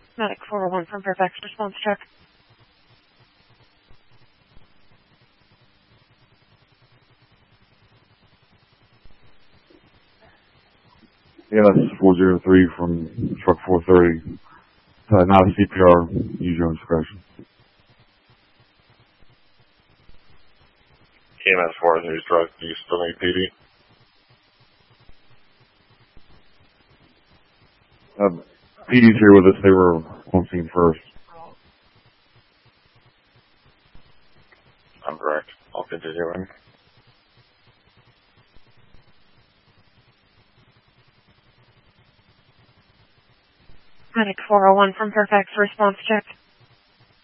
Medic 401 from Fairfax, response check. EMS 403 from truck 430. Not a CPR, use your own discretion. EMS 403 truck, do you still need PD? PD's here with us, they were on scene first. I'm correct. I'll continue in. Medic 401 from Fairfax, response check.